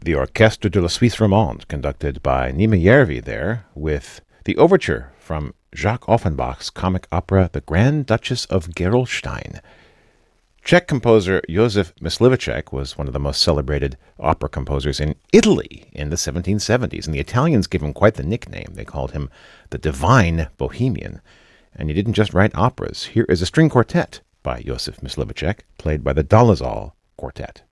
the Orchestre de la Suisse Romande, conducted by Nima Järvi there, with the overture from Jacques Offenbach's comic opera The Grand Duchess of Gerolstein. Czech composer Josef Mysliveček was one of the most celebrated opera composers in Italy in the 1770s, and the Italians gave him quite the nickname. They called him the Divine Bohemian. And he didn't just write operas. Here is a string quartet by Josef Mysliveček, played by the Dolezal Quartet.